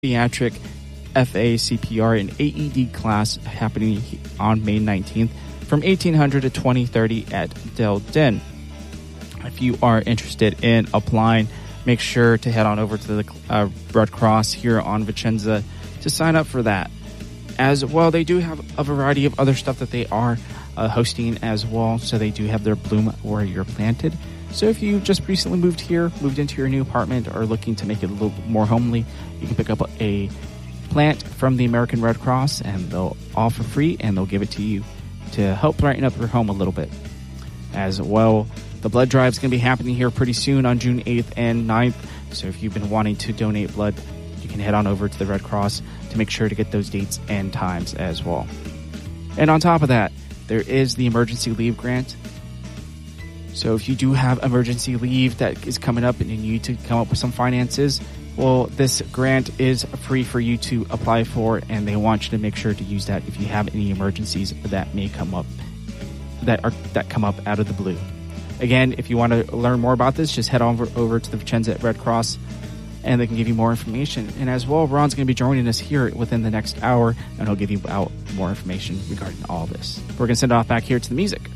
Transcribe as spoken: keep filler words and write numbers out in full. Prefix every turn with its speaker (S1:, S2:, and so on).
S1: pediatric F A C P R and A E D class happening on May nineteenth from eighteen hundred to twenty thirty at Del Den. If you are interested in applying, make sure to head on over to the uh, Red Cross here on Vicenza to sign up for that. As well, they do have a variety of other stuff that they are uh, hosting as well. So they do have their Bloom Where You're Planted. So if you just recently moved here, moved into your new apartment, or looking to make it a little more homely, you can pick up a plant from the American Red Cross, and they'll all for free, and they'll give it to you to help brighten up your home a little bit. As well, the blood drive is going to be happening here pretty soon on June eighth and ninth. So if you've been wanting to donate blood, you can head on over to the Red Cross to make sure to get those dates and times as well. And on top of that, there is the emergency leave grant. So if you do have emergency leave that is coming up and you need to come up with some finances, well, this grant is free for you to apply for, and they want you to make sure to use that if you have any emergencies that may come up, that are that come up out of the blue. Again, if you want to learn more about this, just head over, over to the Vicenza Red Cross, and they can give you more information. And as well, Ron's going to be joining us here within the next hour, and he'll give you out more information regarding all this. We're going to send it off back here to the music.